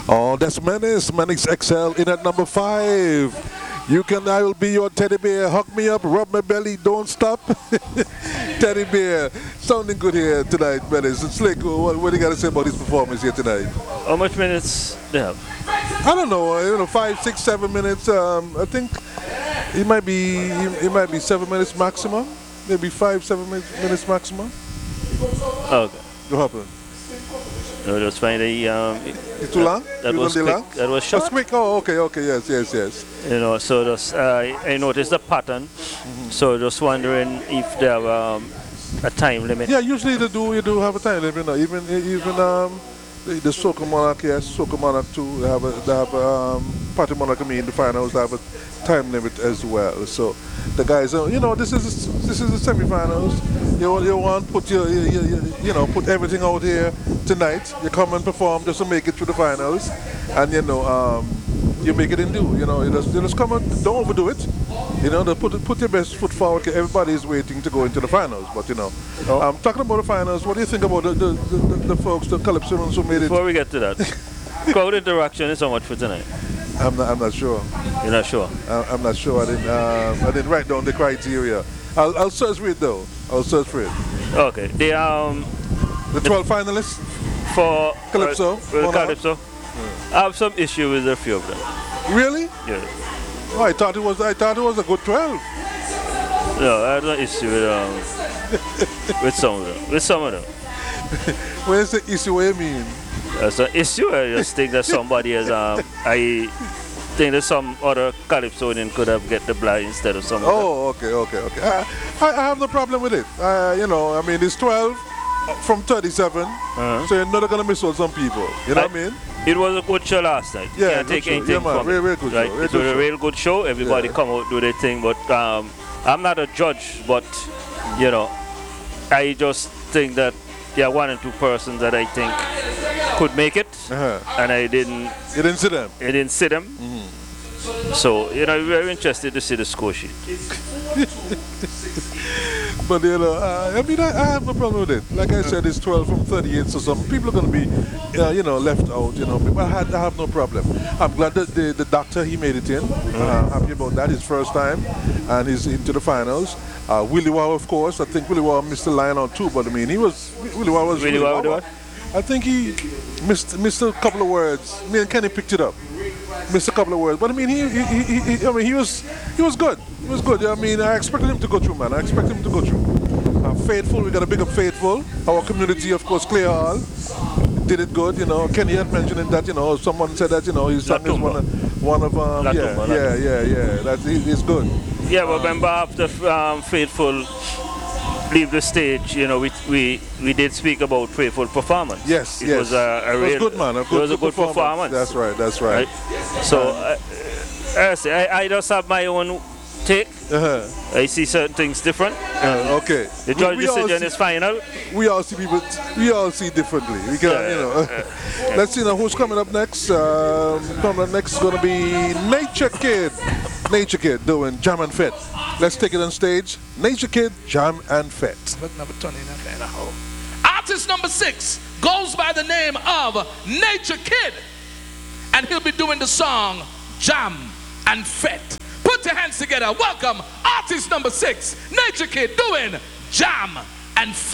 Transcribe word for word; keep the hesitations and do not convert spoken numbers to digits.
Oh, that's Menace. Menace X L in at number five. You can, I will be your teddy bear. Hug me up, rub my belly, don't stop. Teddy bear. Sounding good here tonight, Menace. Slick, what, what do you got to say about this performance here tonight? How much minutes they have? I don't know, you know, five, six, seven minutes. Um, I think it might be, it might be seven minutes maximum. Maybe five, seven minutes, minutes maximum. Okay. What happened? No, just find the um. It's too long? That You was gonna quick. delay? That was short. That's quick. Oh, okay, okay, yes, yes, yes. You know, so just uh, I noticed the pattern. Mm-hmm. So just wondering if there have um, a time limit. Yeah, usually they do. You do have a time limit. You know, even even um, the, the Soca Monarch, yes, Soca Monarch too. They have a they have a, um, Party Monarch. I mean, in the finals they have a time limit as well. So the guys, uh, you know, this is this is the semi-finals. You you want put your you, you, you know put everything out here tonight. You come and perform just to make it through the finals, and you know um, you make it in do. You know, you just, you just come and don't overdo it. You know, put put your best foot forward. 'Cause everybody is waiting to go into the finals. But you know, oh. um, talking about the finals, what do you think about the the, the, the, the folks, the Calypsonians who made it? Before we get to that, crowd interaction is how much for tonight? I'm not I'm not sure. You're not sure? I, I'm not sure. I didn't um, I didn't write down the criteria. I'll I'll search for it though. I'll search for it. Okay. The um. The twelve finalists for Calypso. Uh, for Calypso. Yeah. I have some issue with a few of them. Really? Yeah. Oh, I thought it was. I thought it was a good twelve. No, I have no issue with um with some of them. With some of them. Where's the issue? What do you mean? That's an issue. I just think that somebody has um I think that some other Calypsonian could have get the blind instead of some. Oh, okay, okay, okay. I, I, I have no problem with it. Uh, you know, I mean, it's twelve from thirty-seven, uh-huh. So you're not gonna miss out some people. You know I, what I mean? It was a good show last night. Yeah, can't take show. anything Yeah, man. from Real, it. real good right? show. Real it good was show. a real good show. Everybody yeah. come out do their thing, but um, I'm not a judge. But you know, I just think that there are one and two persons that I think could make it, uh-huh. and I didn't. You didn't see them. I didn't see them. Mm-hmm. So you know, we're very interested to see the score sheet. But you know, uh, I mean, I, I have no problem with it. Like I said, it's twelve from thirty-eight, so some people are going to be, uh, you know, left out. You know, but I, had, I have no problem. I'm glad that the, the doctor he made it in. Uh, happy about that. His first time, and he's into the finals. Uh, Willie Wow, of course. I think Willie Wow missed the line out too, but I mean, he was Willie Wow was Willie Wow. Wow. I think he missed missed a couple of words. Me and Kenny picked it up. Missed a couple of words, but I mean, he, he, he, he I mean, he was, he was good. He was good. I mean, I expected him to go through, man. I expected him to go through. Uh, Faithful, we got a big up Faithful. Our community, of course, Clay Hall did it good. You know, Kenny had mentioned that. You know, someone said that. You know, he's is one of, one of um, yeah, Latumba, yeah, yeah, yeah. That he, he's good. Yeah, but remember after um, Faithful leave the stage, you know, we we we did speak about Faithful performance. Yes, it yes. was a, a it real, was good, man. A good, it was a good performance. performance. That's right. That's right. right? So uh, I, say, I, I just have my own take. Uh-huh. I see certain things different. Uh, okay. The judge we, we decision see, is final. We all see people. We all see differently. We can, Yeah, you know. yeah, yeah. Let's see now who's coming up next. Um, coming up next is going to be Nature Kid. Nature Kid doing Jam and Fet. Let's take it on stage. Nature Kid, Jam and Fet. Artist number six goes by the name of Nature Kid, and he'll be doing the song Jam and Fet. Put your hands together. Welcome, artist number six, Nature Kid, doing Jam and Fet.